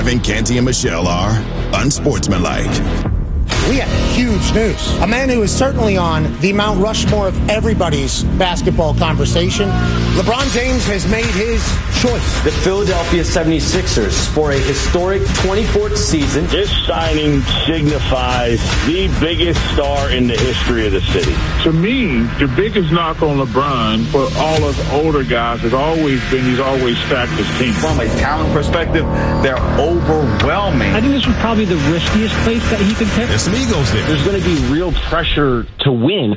Kevin, Canty, and Michelle are unsportsmanlike. We have huge news. A man who is certainly on the Mount Rushmore of everybody's basketball conversation. LeBron James has made his choice. The Philadelphia 76ers for a historic 24th season. This signing signifies the biggest star in the history of the city. To me, the biggest knock on LeBron for all us older guys has always been he's always stacked his team. From a talent perspective, they're overwhelming. I think this was probably the riskiest place that he could pick. There's some egos there. There's going to be real pressure to win.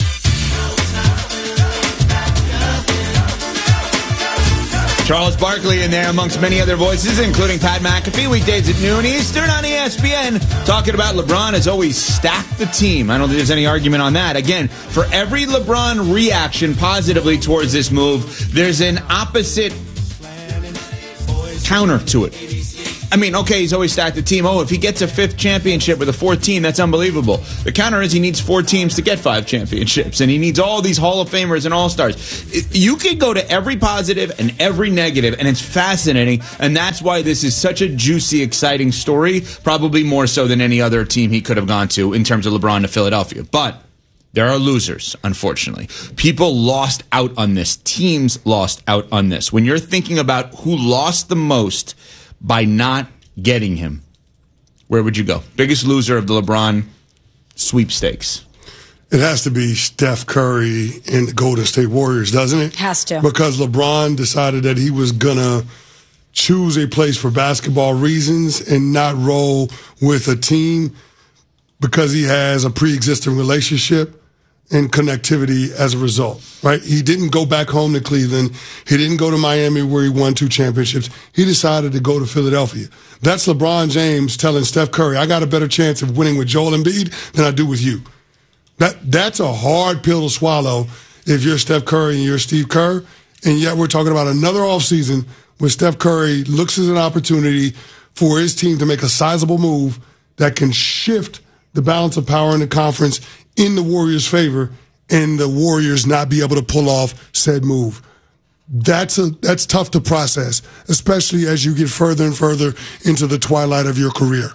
Charles Barkley in there amongst many other voices, including Pat McAfee, weekdays at noon Eastern on ESPN, talking about LeBron has always stacked the team. I don't think there's any argument on that. Again, for every LeBron reaction positively towards this move, there's an opposite counter to it. I mean, okay, he's always stacked the team. Oh, if he gets a 5th championship with a 4th team, that's unbelievable. The counter is he needs 4 teams to get 5 championships, and he needs all these Hall of Famers and All-Stars. You could go to every positive and every negative, and it's fascinating, and that's why this is such a juicy, exciting story, probably more so than any other team he could have gone to in terms of LeBron to Philadelphia. But there are losers, unfortunately. People lost out on this. Teams lost out on this. When you're thinking about who lost the most by not getting him, where would you go? Biggest loser of the LeBron sweepstakes? It has to be Steph Curry and the Golden State Warriors, doesn't it? Has to. Because LeBron decided that he was going to choose a place for basketball reasons and not roll with a team because he has a pre-existing relationship and connectivity as a result, right? He didn't go back home to Cleveland. He didn't go to Miami where he won 2 championships. He decided to go to Philadelphia. That's LeBron James telling Steph Curry, I got a better chance of winning with Joel Embiid than I do with you. That's a hard pill to swallow if you're Steph Curry and you're Steve Kerr. And yet we're talking about another offseason where Steph Curry looks as an opportunity for his team to make a sizable move that can shift the balance of power in the conference in the Warriors' favor, and the Warriors not be able to pull off said move. That's tough to process, especially as you get further and further into the twilight of your career.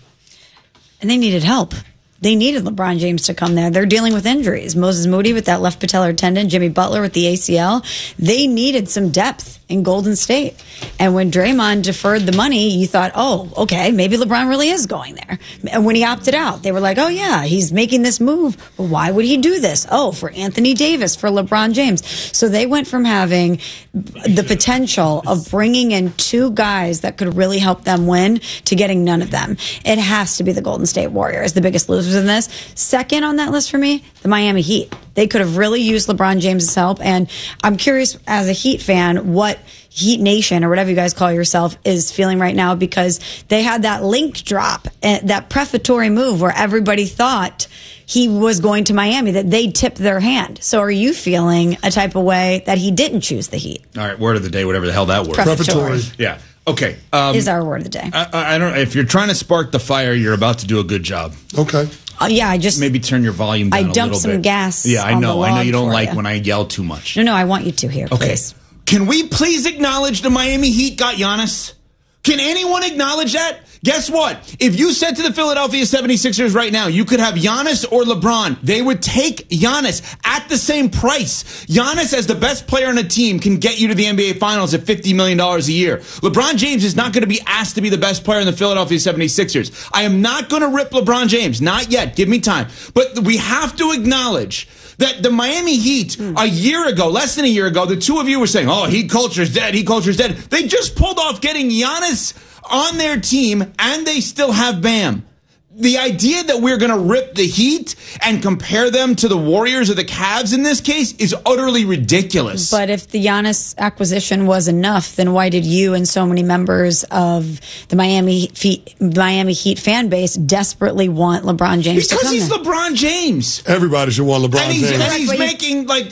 And they needed help. They needed LeBron James to come there. They're dealing with injuries. Moses Moody with that left patellar tendon, Jimmy Butler with the ACL. They needed some depth in Golden State. And when Draymond deferred the money, you thought, oh, okay, maybe LeBron really is going there. And when he opted out, they were like, oh, yeah, he's making this move. But why would he do this? Oh, for Anthony Davis, for LeBron James. So they went from having the potential of bringing in 2 guys that could really help them win to getting none of them. It has to be the Golden State Warriors, the biggest losers in this. Second on that list for me, the Miami Heat. They could have really used LeBron James's help. And I'm curious, as a Heat fan, what Heat Nation, or whatever you guys call yourself, is feeling right now, because they had that link drop, that prefatory move where everybody thought he was going to Miami, that they tipped their hand. So are you feeling a type of way that he didn't choose the Heat? All right, word of the day, whatever the hell that word. Prefatory. Yeah. Okay. Is our word of the day. I don't. If you're trying to spark the fire, you're about to do a good job. Okay. Yeah, I just maybe turn your volume down a little bit. I dumped some gas. Yeah, I know. I know you don't like you. when I yell too much. No, I want you to here, okay. Please. Can we please acknowledge the Miami Heat got Giannis? Can anyone acknowledge that? Guess what? If you said to the Philadelphia 76ers right now, you could have Giannis or LeBron, they would take Giannis at the same price. Giannis, as the best player on a team, can get you to the NBA Finals at $50 million a year. LeBron James is not going to be asked to be the best player in the Philadelphia 76ers. I am not going to rip LeBron James. Not yet. Give me time. But we have to acknowledge that the Miami Heat, a year ago, less than a year ago, the two of you were saying, oh, Heat culture's dead, Heat culture's dead. They just pulled off getting Giannis on their team, and they still have Bam. The idea that we're going to rip the Heat and compare them to the Warriors or the Cavs in this case is utterly ridiculous. But if the Giannis acquisition was enough, then why did you and so many members of the Miami Heat fan base desperately want LeBron James to come Because he's there? LeBron James. Everybody should want LeBron James. And he's making like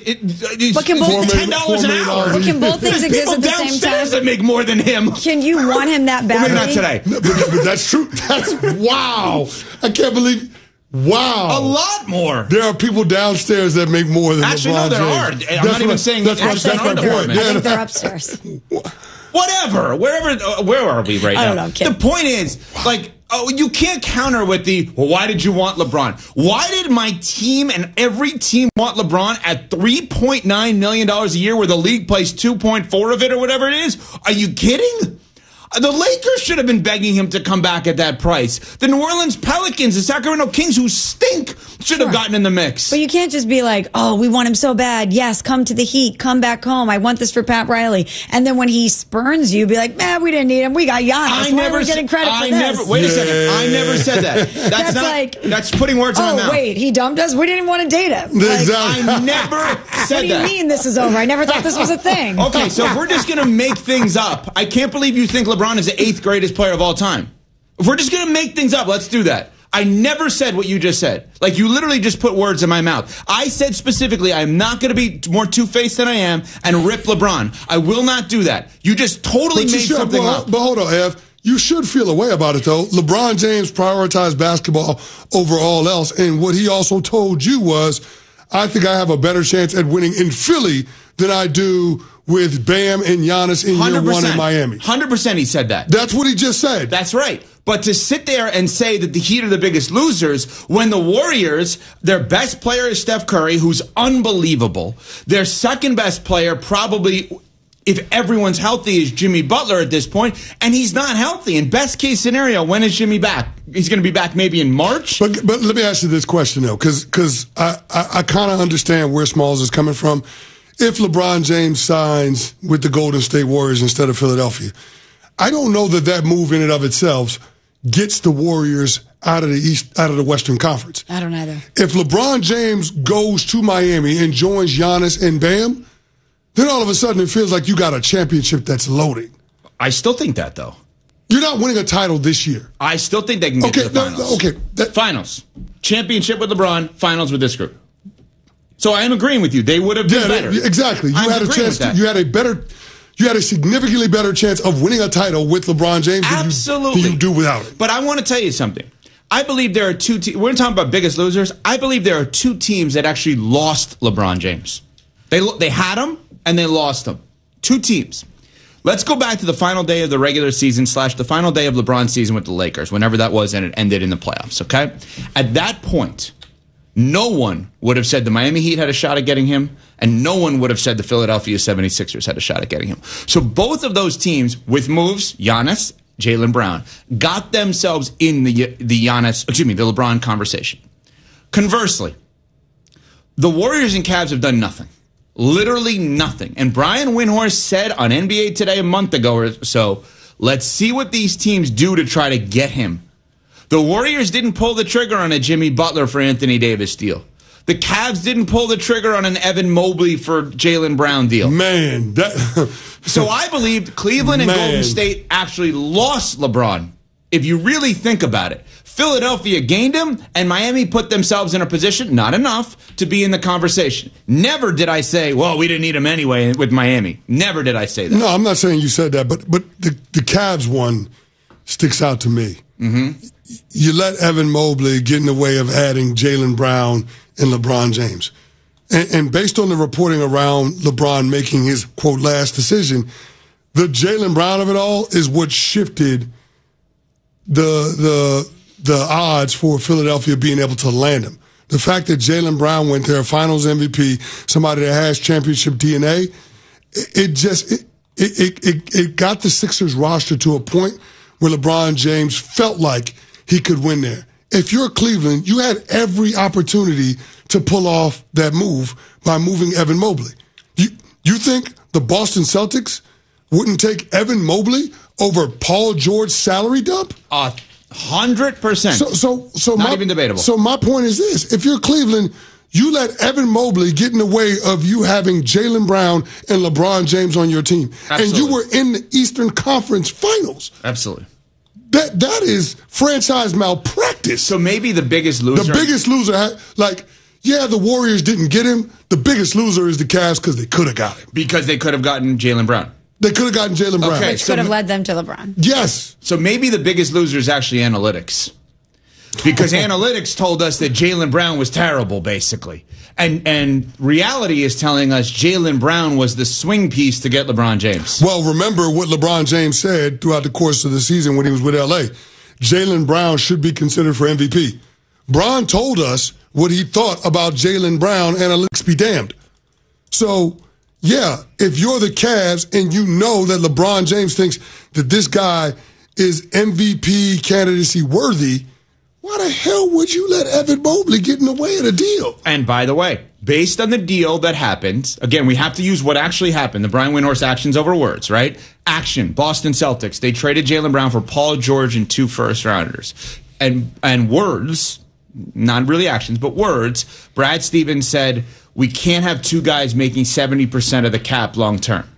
$10 an hour. But can both things exist at the same People time? downstairs that make more than him. Can you want him that badly? Maybe not today. But that's true. That's wow. I can't believe. Wow. A lot more. There are people downstairs that make more than Actually, LeBron no, there James. are. I'm not even saying that's my point. I think they're upstairs. Well, Whatever. Where are we right now? I don't know, kid. The point is, you can't counter with why did you want LeBron? Why did my team and every team want LeBron at $3.9 million a year where the league plays 2.4 of it or whatever it is? Are you kidding? The Lakers should have been begging him to come back at that price. The New Orleans Pelicans, the Sacramento Kings, who stink, should have gotten in the mix. But you can't just be like, oh, we want him so bad. Yes, come to the Heat. Come back home. I want this for Pat Riley. And then when he spurns you, be like, man, we didn't need him. We got Giannis. Why are we getting credit for this? Wait a second. I never said that. That's putting words in my mouth. Oh, wait, he dumped us? We didn't even want to date him. I never said that. What do you mean this is over? I never thought this was a thing. Okay, so if we're just going to make things up, I can't believe you think LeBron is the 8th greatest player of all time. If we're just going to make things up, let's do that. I never said what you just said. Like, you literally just put words in my mouth. I said specifically, I'm not going to be more two-faced than I am and rip LeBron. I will not do that. You just totally made something up. But hold on, Ev. You should feel a way about it, though. LeBron James prioritized basketball over all else. And what he also told you was, I think I have a better chance at winning in Philly than I do with Bam and Giannis in year one in Miami. 100% he said that. That's what he just said. That's right. But to sit there and say that the Heat are the biggest losers when the Warriors, their best player is Steph Curry, who's unbelievable. Their second best player, probably, if everyone's healthy, is Jimmy Butler at this point, and he's not healthy. In best case scenario, when is Jimmy back? He's going to be back maybe in March? But let me ask you this question, though, because I kind of understand where Smalls is coming from. If LeBron James signs with the Golden State Warriors instead of Philadelphia, I don't know that move in and of itself gets the Warriors out of the Western Conference. I don't either. If LeBron James goes to Miami and joins Giannis and Bam, then all of a sudden it feels like you got a championship that's loading. I still think that, though. You're not winning a title this year. I still think they can get to the finals. Finals. Championship with LeBron, finals with this group. So I am agreeing with you. They would have been better. Exactly. You had a chance. You had a significantly better chance of winning a title with LeBron James than you do without it. But I want to tell you something. I believe there are two teams. We're talking about biggest losers. I believe there are two teams that actually lost LeBron James. They had him and they lost him. Two teams. Let's go back to the final day of the regular season / the final day of LeBron's season with the Lakers, whenever that was, and it ended in the playoffs, okay? At that point, no one would have said the Miami Heat had a shot at getting him, and no one would have said the Philadelphia 76ers had a shot at getting him. So both of those teams, with moves, Giannis, Jaylen Brown, got themselves in the LeBron conversation. Conversely, the Warriors and Cavs have done nothing. Literally nothing. And Brian Windhorst said on NBA Today a month ago or so, let's see what these teams do to try to get him. The Warriors didn't pull the trigger on a Jimmy Butler for Anthony Davis deal. The Cavs didn't pull the trigger on an Evan Mobley for Jaylen Brown deal. Man. So I believe Cleveland and Golden State actually lost LeBron, if you really think about it. Philadelphia gained him, and Miami put themselves in a position, not enough, to be in the conversation. Never did I say, well, we didn't need him anyway with Miami. Never did I say that. No, I'm not saying you said that, but the Cavs one sticks out to me. Mm-hmm. You let Evan Mobley get in the way of adding Jaylen Brown and LeBron James. And based on the reporting around LeBron making his, quote, last decision, the Jaylen Brown of it all is what shifted the odds for Philadelphia being able to land him. The fact that Jaylen Brown went there, finals MVP, somebody that has championship DNA, it got the Sixers roster to a point where LeBron James felt like he could win there. If you're Cleveland, you had every opportunity to pull off that move by moving Evan Mobley. You think the Boston Celtics wouldn't take Evan Mobley over Paul George's salary dump? 100%. So not even debatable. So my point is this. If you're Cleveland, you let Evan Mobley get in the way of you having Jaylen Brown and LeBron James on your team. Absolutely. And you were in the Eastern Conference Finals. Absolutely. That is franchise malpractice. So maybe the biggest loser. The biggest loser, the Warriors didn't get him. The biggest loser is the Cavs because they could have got him. Because they could have gotten Jaylen Brown. They could have gotten Jaylen Brown. Which could have led them to LeBron. Yes. So maybe the biggest loser is actually analytics. Because analytics told us that Jaylen Brown was terrible, basically. And reality is telling us Jaylen Brown was the swing piece to get LeBron James. Well, remember what LeBron James said throughout the course of the season when he was with L.A. Jaylen Brown should be considered for MVP. Bron told us what he thought about Jaylen Brown, analytics be damned. So, yeah, if you're the Cavs and you know that LeBron James thinks that this guy is MVP candidacy worthy, why the hell would you let Evan Mobley get in the way of the deal? And by the way, based on the deal that happened, again, we have to use what actually happened. The Brian Windhorst actions over words, right? Action, Boston Celtics. They traded Jaylen Brown for Paul George and 2 first-rounders. And words, not really actions, but words, Brad Stevens said, we can't have 2 guys making 70% of the cap long-term.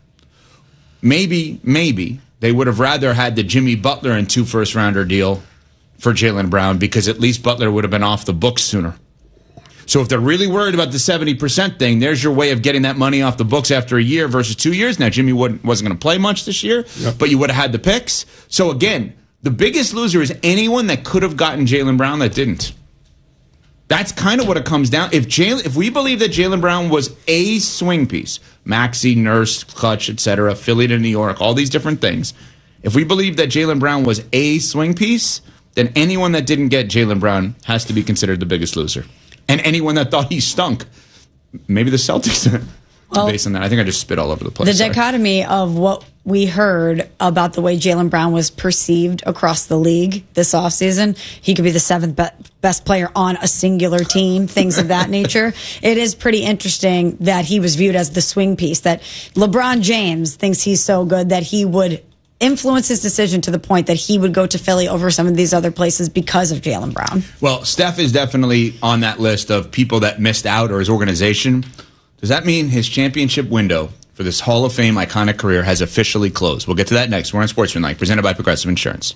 Maybe they would have rather had the Jimmy Butler and 2 first-rounder deal for Jaylen Brown, because at least Butler would have been off the books sooner. So if they're really worried about the 70% thing, there's your way of getting that money off the books after a year versus 2 years. Now, Jimmy wasn't going to play much this year, but you would have had the picks. So again, the biggest loser is anyone that could have gotten Jaylen Brown that didn't. That's kind of what it comes down. If we believe that Jaylen Brown was a swing piece, Maxey, Nurse, Clutch, etc., Philly to New York, all these different things, if we believe that Jaylen Brown was a swing piece, then anyone that didn't get Jaylen Brown has to be considered the biggest loser. And anyone that thought he stunk, maybe the Celtics, based on that. I think I just spit all over the place. The dichotomy of what we heard about the way Jaylen Brown was perceived across the league this offseason, he could be the 7th best player on a singular team, things of that nature. It is pretty interesting that he was viewed as the swing piece, that LeBron James thinks he's so good that he would influence his decision to the point that he would go to Philly over some of these other places because of Jaylen Brown. Well, Steph is definitely on that list of people that missed out, or his organization. Does that mean his championship window for this Hall of Fame iconic career has officially closed? We'll get to that next. We're on Sportsmanlike, presented by Progressive Insurance.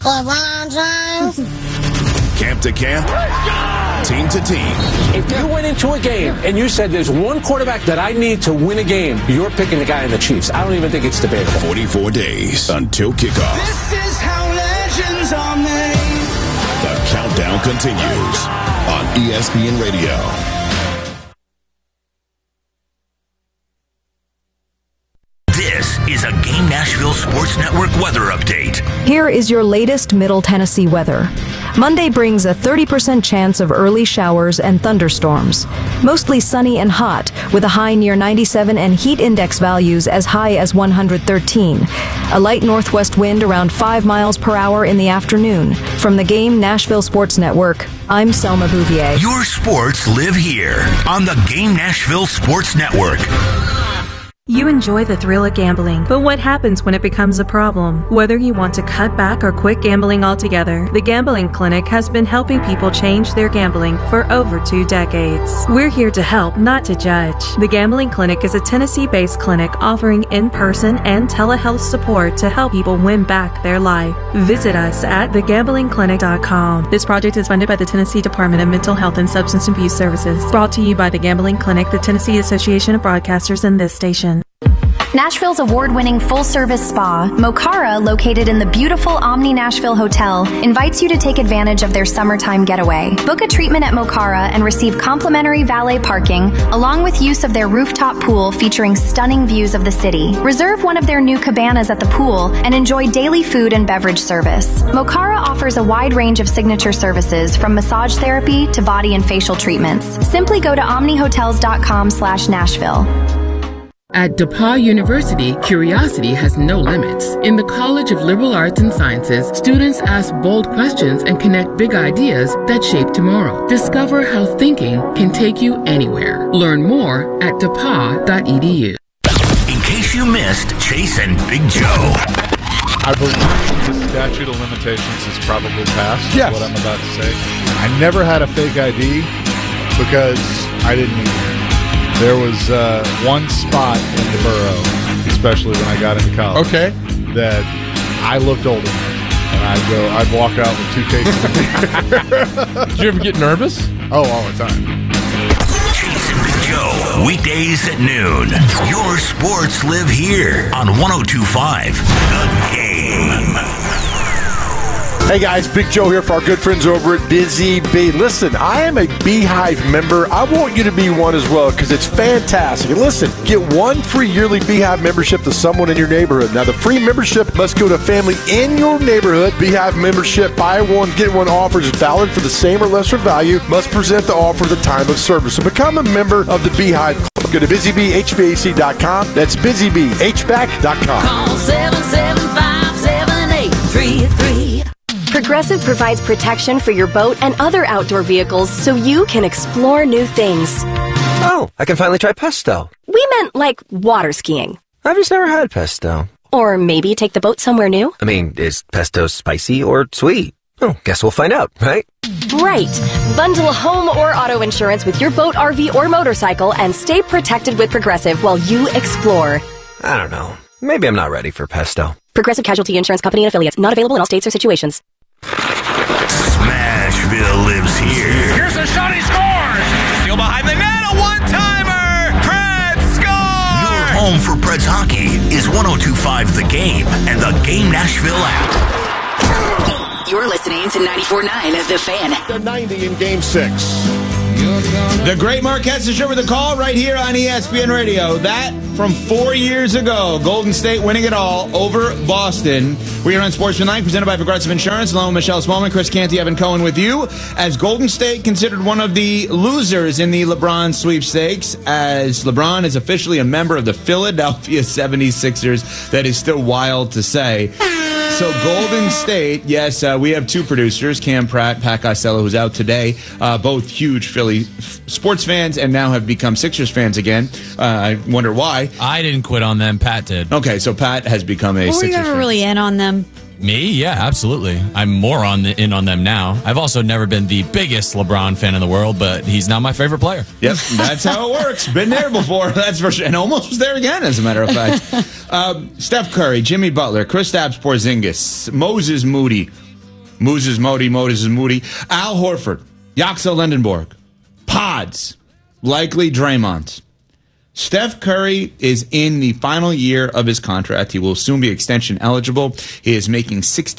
Camp to camp, team to team. If you went into a game and you said there's one quarterback that I need to win a game, you're picking the guy in the Chiefs. I don't even think it's debatable. 44 days until kickoff. This is how legends are made. The countdown continues on ESPN Radio. This is a Game Nashville Sports Network weather update. Here is your latest Middle Tennessee weather. Monday brings a 30% chance of early showers and thunderstorms. Mostly sunny and hot, with a high near 97 and heat index values as high as 113. A light northwest wind around 5 miles per hour in the afternoon. From the Game Nashville Sports Network, I'm Selma Bouvier. Your sports live here on the Game Nashville Sports Network. You enjoy the thrill of gambling, but what happens when it becomes a problem? Whether you want to cut back or quit gambling altogether, the Gambling Clinic has been helping people change their gambling for over 2 decades. We're here to help, not to judge. The Gambling Clinic is a Tennessee-based clinic offering in-person and telehealth support to help people win back their life. Visit us at thegamblingclinic.com. This project is funded by the Tennessee Department of Mental Health and Substance Abuse Services. Brought to you by the Gambling Clinic, the Tennessee Association of Broadcasters, and this station. Nashville's award-winning full-service spa, Mokara, located in the beautiful Omni Nashville Hotel, invites you to take advantage of their summertime getaway. Book a treatment at Mokara and receive complimentary valet parking, along with use of their rooftop pool featuring stunning views of the city. Reserve one of their new cabanas at the pool and enjoy daily food and beverage service. Mokara offers a wide range of signature services, from massage therapy to body and facial treatments. Simply go to omnihotels.com/Nashville. At DePauw University, curiosity has no limits. In the College of Liberal Arts and Sciences, students ask bold questions and connect big ideas that shape tomorrow. Discover how thinking can take you anywhere. Learn more at depaw.edu. In case you missed Chase and Big Joe. I believe the statute of limitations is probably passed. Yes. What I'm about to say. I never had a fake ID because I didn't need it. There was one spot in the borough, especially when I got into college, that I looked older. And I'd walk out with 2 cases of beer. Did you ever get nervous? Oh, all the time. Chase and Big Joe, weekdays at noon. Your sports live here on 102.5 The Game. Hey guys, Big Joe here for our good friends over at Busy Bee. Listen, I am a Beehive member. I want you to be one as well because it's fantastic. And listen, get one free yearly Beehive membership to someone in your neighborhood. Now, the free membership must go to a family in your neighborhood. Beehive membership, buy one, get one offers is valid for the same or lesser value. Must present the offer at the time of service. So become a member of the Beehive Club. Go to busybhvac.com. That's busybhvac.com. Call 775-7833. Progressive provides protection for your boat and other outdoor vehicles so you can explore new things. Oh, I can finally try pesto. We meant like water skiing. I've just never had pesto. Or maybe take the boat somewhere new. I mean, is pesto spicy or sweet? Oh, guess we'll find out, right? Right. Bundle home or auto insurance with your boat, RV, or motorcycle and stay protected with Progressive while you explore. I don't know. Maybe I'm not ready for pesto. Progressive Casualty Insurance Company and Affiliates. Not available in all states or situations. Smashville lives here. Here's a shot, he scores! Steal behind the net, a one-timer! Preds score! Your home for Preds hockey is 102.5 The Game and the Game Nashville app. You're listening to 94.9 The Fan. The 90 in Game 6. The great Mark Hesser with a call right here on ESPN Radio. That from 4 years ago. Golden State winning it all over Boston. We are on Sportsmanlike, presented by Progressive Insurance, along with Michelle Smallman, Chris Canty, Evan Cohen with you. As Golden State considered one of the losers in the LeBron sweepstakes, as LeBron is officially a member of the Philadelphia 76ers. That is still wild to say. So Golden State, yes, we have two producers, Cam Pratt, Pat Costello, who's out today, both huge Philly sports fans and now have become Sixers fans again. I wonder why. I didn't quit on them. Pat did. Okay, so Pat has become a Sixers fan. Were you ever really in on them? Me? Yeah, absolutely. I'm more in on them now. I've also never been the biggest LeBron fan in the world, but he's now my favorite player. Yep, that's how it works. Been there before, that's for sure. And almost was there again, as a matter of fact. Steph Curry, Jimmy Butler, Kristaps Porzingis, Moses Moody, Al Horford, Yaxel Lendenborg, Pods, likely Draymond. Steph Curry is in the final year of his contract. He will soon be extension eligible. He is making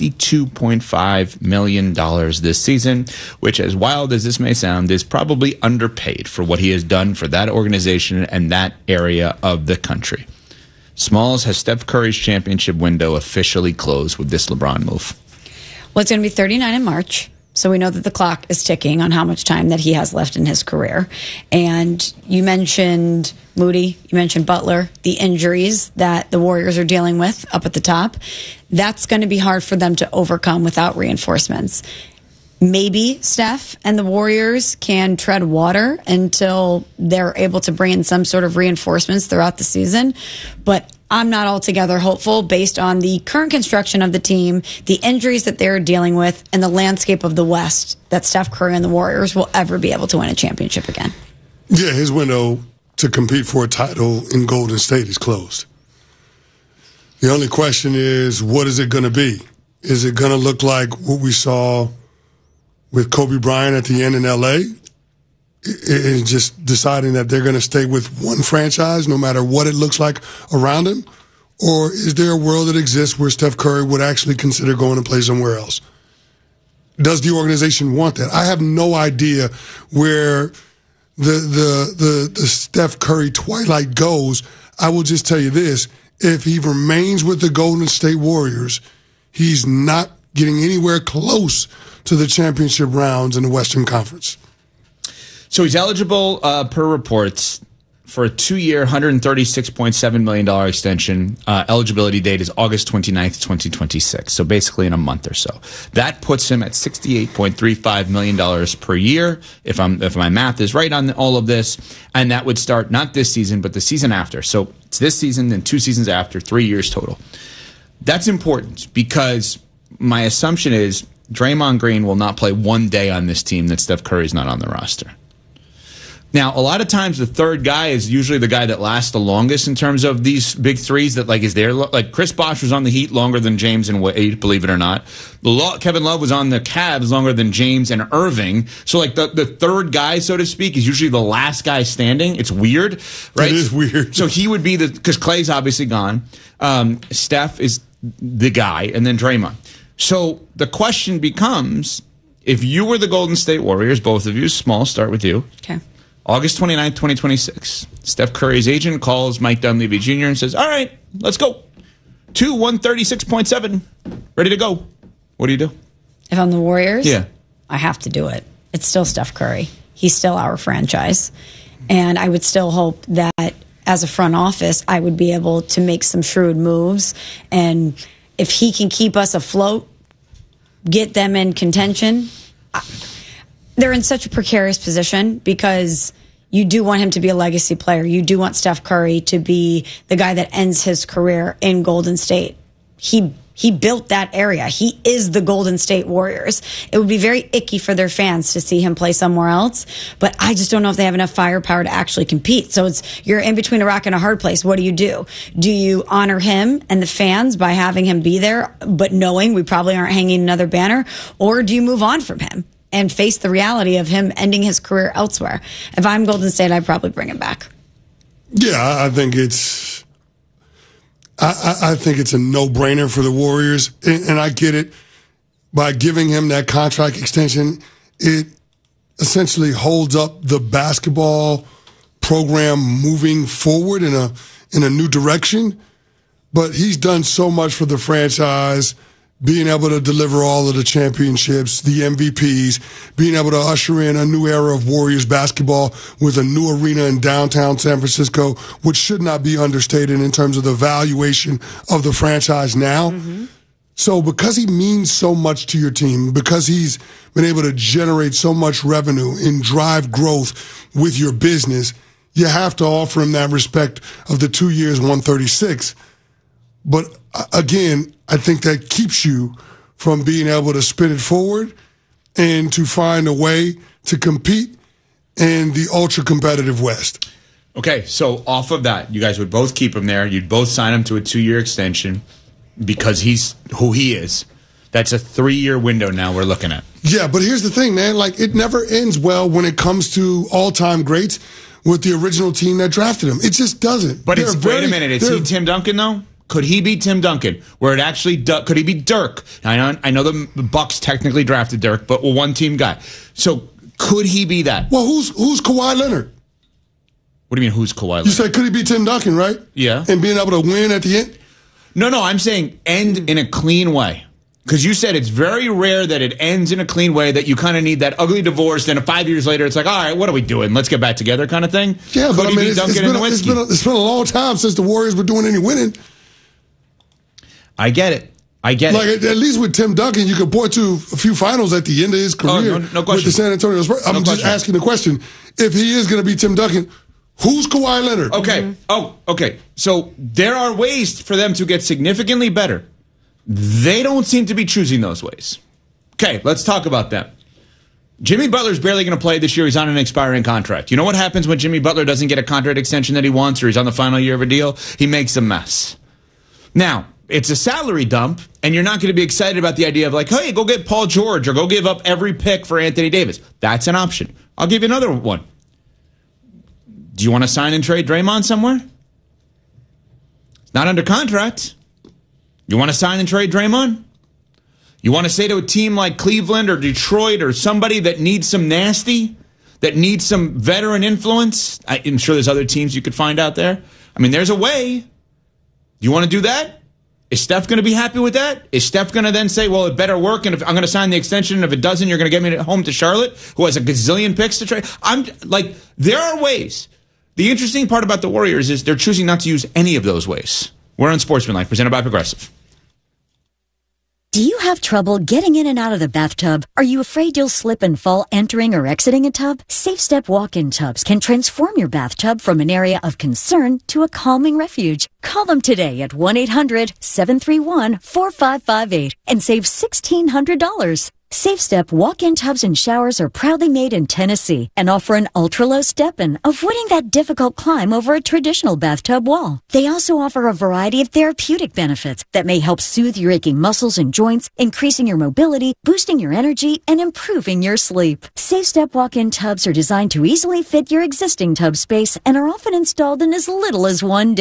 $62.5 million this season, which, as wild as this may sound, is probably underpaid for what he has done for that organization and that area of the country. Smalls, has Steph Curry's championship window officially closed with this LeBron move? Well, it's going to be 39 in March. So we know that the clock is ticking on how much time that he has left in his career. And you mentioned Moody, you mentioned Butler, the injuries that the Warriors are dealing with up at the top. That's going to be hard for them to overcome without reinforcements. Maybe Steph and the Warriors can tread water until they're able to bring in some sort of reinforcements throughout the season. But I'm not altogether hopeful based on the current construction of the team, the injuries that they're dealing with, and the landscape of the West, that Steph Curry and the Warriors will ever be able to win a championship again. Yeah, his window to compete for a title in Golden State is closed. The only question is, what is it going to be? Is it going to look like what we saw with Kobe Bryant at the end in L.A.? It's just deciding that they're going to stay with one franchise no matter what it looks like around him? Or is there a world that exists where Steph Curry would actually consider going to play somewhere else? Does the organization want that? I have no idea where the Steph Curry twilight goes. I will just tell you this. If he remains with the Golden State Warriors, he's not getting anywhere close to the championship rounds in the Western Conference. So he's eligible, per reports, for a 2-year, $136.7 million extension. Eligibility date is August 29th, 2026. So basically in a month or so. That puts him at $68.35 million per year, if my math is right on all of this. And that would start not this season, but the season after. So it's this season, then 2 seasons after, 3 years total. That's important because my assumption is Draymond Green will not play one day on this team that Steph Curry's not on the roster. Now, a lot of times the third guy is usually the guy that lasts the longest in terms of these big threes that is there. Like Chris Bosh was on the Heat longer than James and Wade, believe it or not. Kevin Love was on the Cavs longer than James and Irving. So the third guy, so to speak, is usually the last guy standing. It's weird, right? It is weird. So he would be because Klay's obviously gone. Steph is the guy, and then Draymond. So the question becomes, if you were the Golden State Warriors, both of you, Small, start with you. Okay. August 29th, 2026. Steph Curry's agent calls Mike Dunleavy Jr. and says, all right, let's go. 136.7. Ready to go. What do you do? If I'm the Warriors, yeah, I have to do it. It's still Steph Curry. He's still our franchise. And I would still hope that as a front office, I would be able to make some shrewd moves. And if he can keep us afloat, get them in contention, they're in such a precarious position because you do want him to be a legacy player. You do want Steph Curry to be the guy that ends his career in Golden State. He built that area. He is the Golden State Warriors. It would be very icky for their fans to see him play somewhere else, but I just don't know if they have enough firepower to actually compete. So you're in between a rock and a hard place. What do? Do you honor him and the fans by having him be there, but knowing we probably aren't hanging another banner? Or do you move on from him and face the reality of him ending his career elsewhere? If I'm Golden State, I'd probably bring him back. Yeah, I think it's a no-brainer for the Warriors, and I get it. By giving him that contract extension, it essentially holds up the basketball program moving forward in a new direction. But he's done so much for the franchise, being able to deliver all of the championships, the MVPs, being able to usher in a new era of Warriors basketball with a new arena in downtown San Francisco, which should not be understated in terms of the valuation of the franchise now. Mm-hmm. So because he means so much to your team, because he's been able to generate so much revenue and drive growth with your business, you have to offer him that respect of the 2 years, 136. But again, I think that keeps you from being able to spin it forward and to find a way to compete in the ultra-competitive West. Okay, so off of that, you guys would both keep him there. You'd both sign him to a 2-year extension because he's who he is. That's a 3-year window now we're looking at. Yeah, but here's the thing, man. Like, it never ends well when it comes to all-time greats with the original team that drafted him. It just doesn't. But wait a minute. Is he Tim Duncan, though? Could he be Tim Duncan? Where it actually could he be Dirk? I know the Bucks technically drafted Dirk, but a one-team guy. So could he be that? Well, who's Kawhi Leonard? What do you mean, who's Kawhi Leonard? You said could he be Tim Duncan, right? Yeah. And being able to win at the end? No, I'm saying end in a clean way. Because you said it's very rare that it ends in a clean way, that you kind of need that ugly divorce, then 5 years later it's like, all right, what are we doing? Let's get back together kind of thing? Yeah, could but he be Duncan and Nowitzki? It's been a long time since the Warriors were doing any winning. I get it. Like, at least with Tim Duncan, you could point to a few finals at the end of his career no question. with the San Antonio Spurs. I'm just asking the question. If he is going to be Tim Duncan, who's Kawhi Leonard? Okay. Mm-hmm. Oh, okay. So there are ways for them to get significantly better. They don't seem to be choosing those ways. Okay, let's talk about that. Jimmy Butler's barely going to play this year. He's on an expiring contract. You know what happens when Jimmy Butler doesn't get a contract extension that he wants, or he's on the final year of a deal? He makes a mess. Now, it's a salary dump, and you're not going to be excited about the idea of like, hey, go get Paul George or go give up every pick for Anthony Davis. That's an option. I'll give you another one. Do you want to sign and trade Draymond somewhere? Not under contract. You want to sign and trade Draymond? You want to say to a team like Cleveland or Detroit or somebody that needs some nasty, that needs some veteran influence? I'm sure there's other teams you could find out there. I mean, there's a way. Do you want to do that? Is Steph going to be happy with that? Is Steph going to then say, well, it better work, and if I'm going to sign the extension, and if it doesn't, you're going to get me home to Charlotte, who has a gazillion picks to trade? I'm like, there are ways. The interesting part about the Warriors is they're choosing not to use any of those ways. We're on Sportsmanlike, presented by Progressive. Do you have trouble getting in and out of the bathtub? Are you afraid you'll slip and fall entering or exiting a tub? SafeStep walk-in tubs can transform your bathtub from an area of concern to a calming refuge. Call them today at 1-800-731-4558 and save $1,600. SafeStep walk-in tubs and showers are proudly made in Tennessee and offer an ultra-low step-in, avoiding that difficult climb over a traditional bathtub wall. They also offer a variety of therapeutic benefits that may help soothe your aching muscles and joints, increasing your mobility, boosting your energy, and improving your sleep. SafeStep walk-in tubs are designed to easily fit your existing tub space and are often installed in as little as 1 day.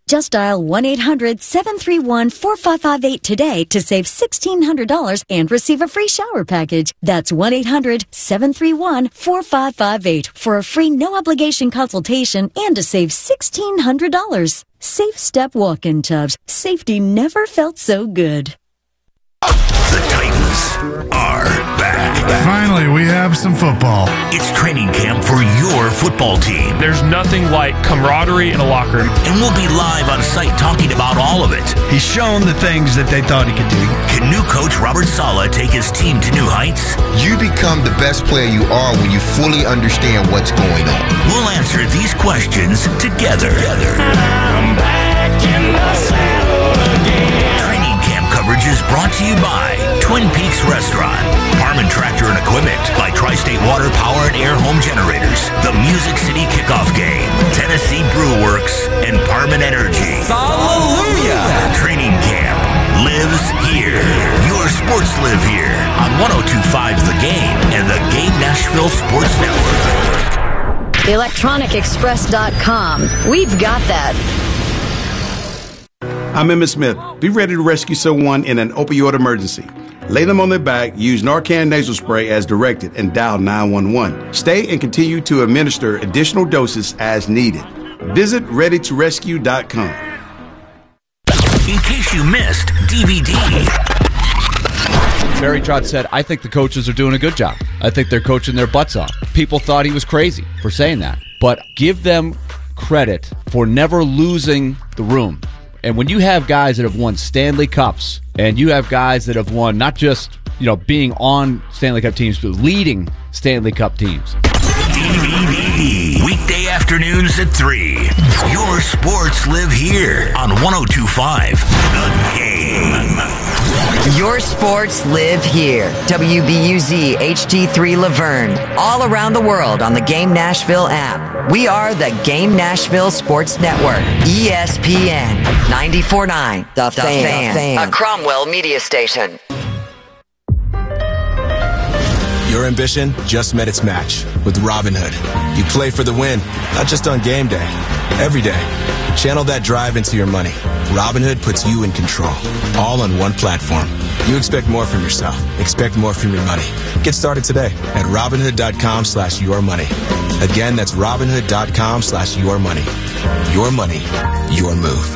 Just dial 1-800-731-4558 today to save $1,600 and receive a free shower package. That's 1-800-731-4558 for a free no-obligation consultation and to save $1,600. Safe Step Walk-In Tubs. Safety never felt so good. The Titans are back. Finally, we have some football. It's training camp for your football team. There's nothing like camaraderie in a locker room. And we'll be live on site talking about all of it. He's shown the things that they thought he could do. Can new coach Robert Saleh take his team to new heights? You become the best player you are when you fully understand what's going on. We'll answer these questions together. I'm back in the saddle again. Training camp coverage is brought to you by Twin Peaks Restaurant, Harmon Tractor and Equipment, by Tri-State Water Power and Air Home Generators, the Music City Kickoff Game, Tennessee Brew Works, and Parman Energy. Hallelujah! Training camp lives here. Your sports live here on 102.5 The Game and the Game Nashville Sports Network. ElectronicExpress.com. We've got that. I'm Emmitt Smith. Be ready to rescue someone in an opioid emergency. Lay them on their back, use Narcan nasal spray as directed, and dial 911. Stay and continue to administer additional doses as needed. Visit ReadyToRescue.com. In case you missed DVD. Barry Trotz said, I think the coaches are doing a good job. I think they're coaching their butts off. People thought he was crazy for saying that. But give them credit for never losing the room. And when you have guys that have won Stanley Cups, and you have guys that have won not just, being on Stanley Cup teams, but leading Stanley Cup teams. DVD. Weekday afternoons at 3. Your sports live here on 102.5 The Game. Your sports live here. WBUZ HD3 Laverne. All around the world on the Game Nashville app. We are the Game Nashville Sports Network. ESPN 94.9. The Fan. A Cromwell media station. Your ambition just met its match with Robinhood. You play for the win, not just on game day, every day. Channel that drive into your money. Robinhood puts you in control, all on one platform. You expect more from yourself. Expect more from your money. Get started today at Robinhood.com/yourmoney. Again, that's Robinhood.com/yourmoney. Your money, your move.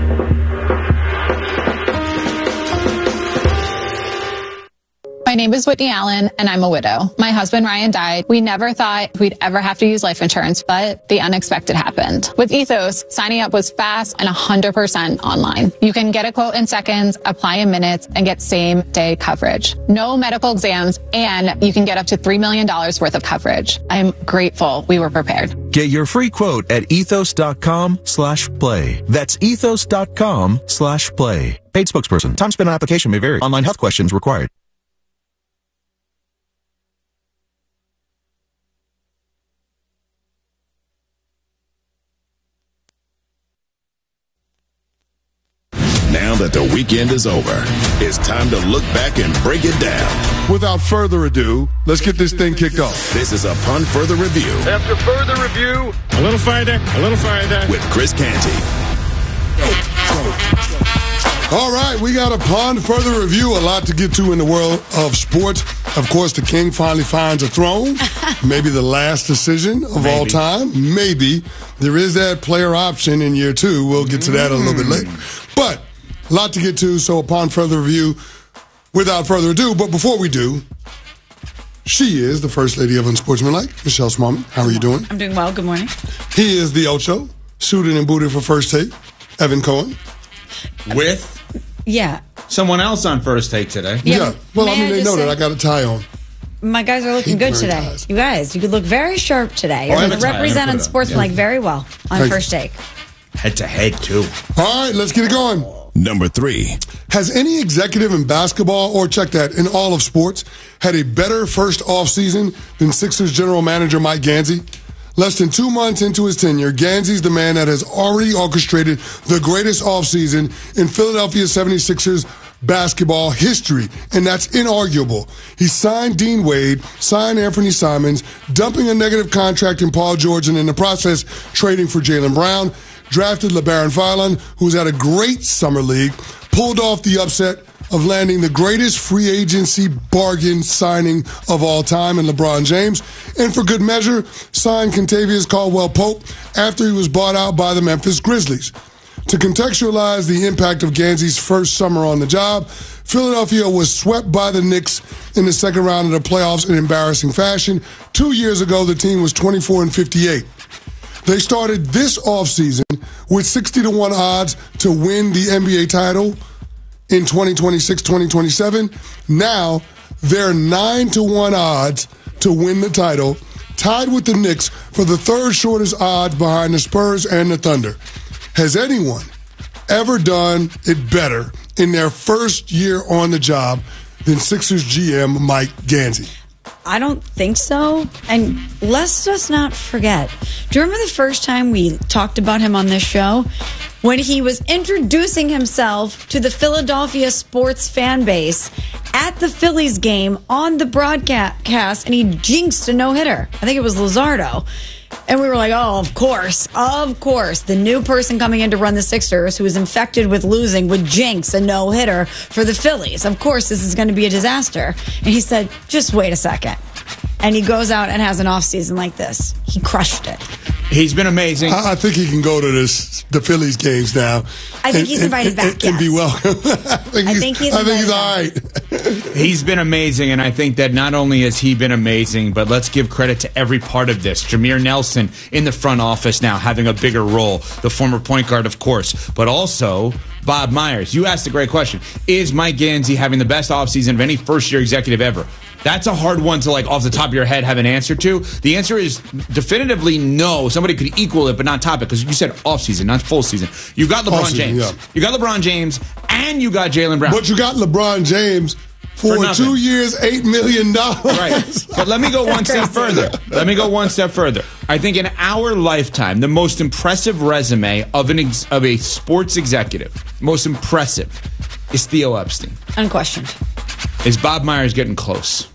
My name is Whitney Allen, and I'm a widow. My husband, Ryan, died. We never thought we'd ever have to use life insurance, but the unexpected happened. With Ethos, signing up was fast and 100% online. You can get a quote in seconds, apply in minutes, and get same-day coverage. No medical exams, and you can get up to $3 million worth of coverage. I'm grateful we were prepared. Get your free quote at ethos.com/play. That's ethos.com/play. Paid spokesperson. Time spent on application may vary. Online health questions required. Now that the weekend is over, it's time to look back and break it down. Without further ado, let's get this thing kicked off. This is Upon Further Review. After further review, a little further. With Chris Canty. All right, we got Upon Further Review. A lot to get to in the world of sports. Of course, the king finally finds a throne. Maybe the last decision of all time. Maybe. There is that player option in year 2. We'll get to that a little bit later. But a lot to get to, so Upon Further Review, without further ado. But before we do, she is the First Lady of Unsportsmanlike, Michelle Smallman. How are you doing? I'm doing well. Good morning. He is the Ocho, suited and booted for First Take, Evan Cohen. With someone else on First Take today. Yeah. Well, they know that I got a tie on. My guys are looking good today. Ties. You guys, you could look very sharp today. Oh, You're representing Unsportsmanlike very well on First Take. Head to head, too. All right, let's get it going. Number 3. Has any executive in basketball, or check that, in all of sports, had a better first offseason than Sixers general manager Mike Gansey? Less than 2 months into his tenure, Gansey's the man that has already orchestrated the greatest offseason in Philadelphia 76ers basketball history, and that's inarguable. He signed Dean Wade, signed Anthony Simons, dumping a negative contract in Paul George, and in the process, trading for Jaylen Brown. drafted LeBaron Furlan, who's had a great summer league, pulled off the upset of landing the greatest free agency bargain signing of all time in LeBron James, and for good measure, signed Kentavious Caldwell-Pope after he was bought out by the Memphis Grizzlies. To contextualize the impact of Gansey's first summer on the job, Philadelphia was swept by the Knicks in the second round of the playoffs in embarrassing fashion. 2 years ago, the team was 24-58. They started this offseason with 60-1 odds to win the NBA title in 2026-2027. Now, they're 9-1 odds to win the title, tied with the Knicks for the third shortest odds behind the Spurs and the Thunder. Has anyone ever done it better in their first year on the job than Sixers GM Mike Gansey? I don't think so. And let's just not forget. Do you remember the first time we talked about him on this show? When he was introducing himself to the Philadelphia sports fan base at the Phillies game on the broadcast, and he jinxed a no-hitter. I think it was Luzardo. And we were like, oh, of course, the new person coming in to run the Sixers who is infected with losing would jinx a no-hitter for the Phillies. Of course, this is going to be a disaster. And he said, just wait a second. And he goes out and has an offseason like this. He crushed it. He's been amazing. I think he can go to the Phillies games now. I think he's invited back, and be welcome. I think he's all right. He's been amazing, and I think that not only has he been amazing, but let's give credit to every part of this. Jameer Nelson in the front office now having a bigger role. The former point guard, of course, but also Bob Myers. You asked a great question. Is Mike Gansey having the best offseason of any first-year executive ever? That's a hard one to, off the top of your head, have an answer to. The answer is definitively no. Somebody could equal it, but not top it, because you said offseason, not full season. You got LeBron James. Yeah. You got LeBron James, and you got Jaylen Brown. But you got LeBron James for 2 years, $8 million. Right. But let me go one step further. I think in our lifetime, the most impressive resume of a sports executive, most impressive, is Theo Epstein. Unquestioned. Is Bob Myers getting close?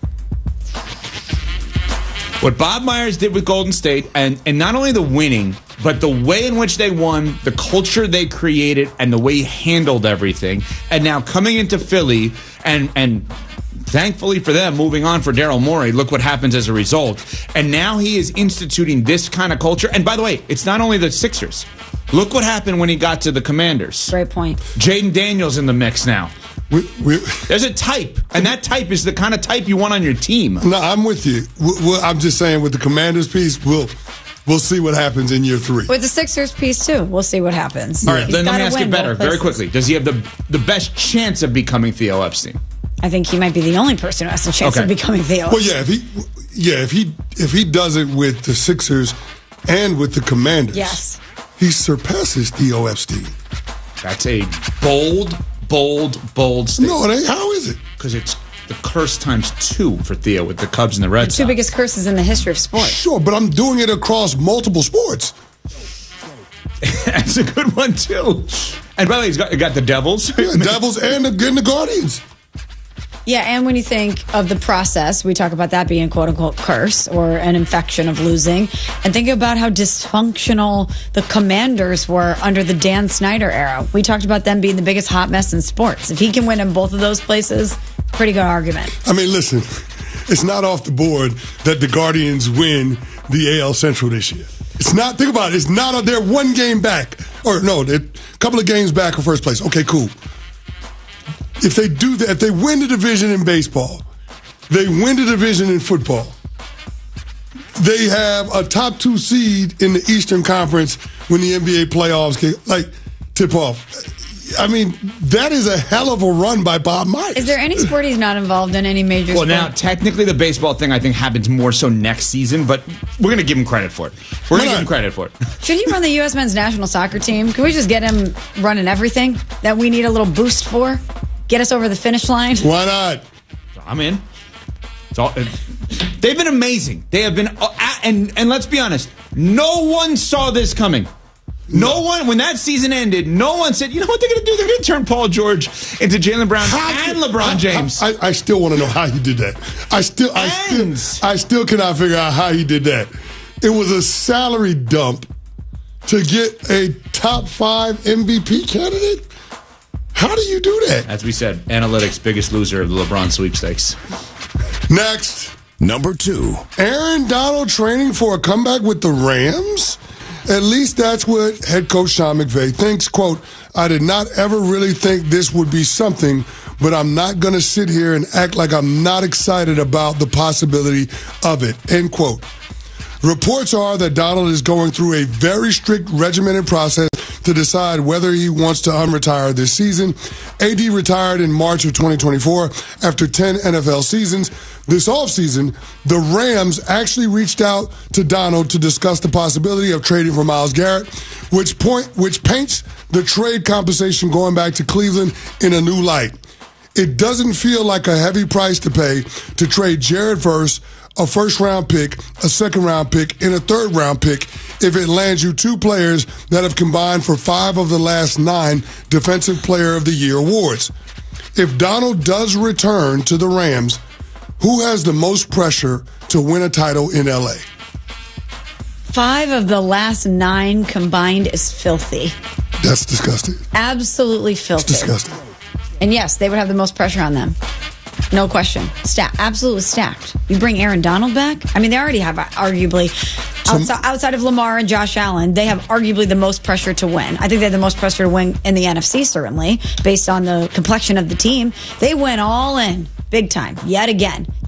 What Bob Myers did with Golden State, and not only the winning, but the way in which they won, the culture they created, and the way he handled everything, and now coming into Philly, and thankfully for them, moving on for Daryl Morey, look what happens as a result. And now he is instituting this kind of culture. And by the way, it's not only the Sixers. Look what happened when he got to the Commanders. Great point. Jaden Daniels in the mix now. There's a type, and that type is the kind of type you want on your team. No, I'm with you. I'm just saying with the Commanders piece, we'll see what happens in year 3. With the Sixers piece, too, we'll see what happens. All right, then let me ask you better, very quickly. Does he have the best chance of becoming Theo Epstein? I think he might be the only person who has a chance of becoming Theo Epstein. Well, if he does it with the Sixers and with the Commanders, yes, he surpasses Theo Epstein. That's a bold statement. No, it ain't. How is it? Because it's the curse times 2 for Theo with the Cubs and the Red Sox. The 2 biggest curses in the history of sports. Sure, but I'm doing it across multiple sports. That's a good one, too. And by the way, he's got the Devils. Yeah, Devils and the Guardians. Yeah, and when you think of the process, we talk about that being a quote-unquote curse or an infection of losing. And think about how dysfunctional the Commanders were under the Dan Snyder era. We talked about them being the biggest hot mess in sports. If he can win in both of those places, pretty good argument. I mean, listen, it's not off the board that the Guardians win the AL Central this year. It's not, think about it, it's not, they're 1 game back. Or no, they're a couple of games back in first place. Okay, cool. If they do that, if they win the division in baseball, they win the division in football, they have a top 2 seed in the Eastern Conference when the NBA playoffs tip off. I mean, that is a hell of a run by Bob Myers. Is there any sport he's not involved in, any major sport? Well, now, technically, the baseball thing, I think, happens more so next season, but we're going to give him credit for it. Should he run the U.S. men's national soccer team? Can we just get him running everything that we need a little boost for? Get us over the finish line? Why not? I'm in. They've been amazing. They have been, and let's be honest, no one saw this coming. No one, when that season ended, no one said, you know what they're going to do? They're going to turn Paul George into Jaylen Brown and LeBron James. I still want to know how he did that. I still cannot figure out how he did that. It was a salary dump to get a top 5 MVP candidate? How do you do that? As we said, analytics, biggest loser of the LeBron sweepstakes. Next. Number 2. Aaron Donald training for a comeback with the Rams? At least that's what head coach Sean McVay thinks. Quote, I did not ever really think this would be something, but I'm not going to sit here and act like I'm not excited about the possibility of it. End quote. Reports are that Donald is going through a very strict regimented process to decide whether he wants to unretire this season. AD retired in March of 2024 after 10 NFL seasons. This offseason, the Rams actually reached out to Donald to discuss the possibility of trading for Myles Garrett, which paints the trade compensation going back to Cleveland in a new light. It doesn't feel like a heavy price to pay to trade Jared Verse, a first-round pick, a second-round pick, and a third-round pick if it lands you 2 players that have combined for 5 of the last 9 Defensive Player of the Year awards. If Donald does return to the Rams, who has the most pressure to win a title in L.A.? 5 of the last 9 combined is filthy. That's disgusting. Absolutely filthy. It's disgusting. And yes, they would have the most pressure on them. No question. Absolutely stacked. You bring Aaron Donald back? I mean, they already have arguably, outside of Lamar and Josh Allen, they have arguably the most pressure to win. I think they have the most pressure to win in the NFC, certainly, based on the complexion of the team. They went all in, big time, yet again.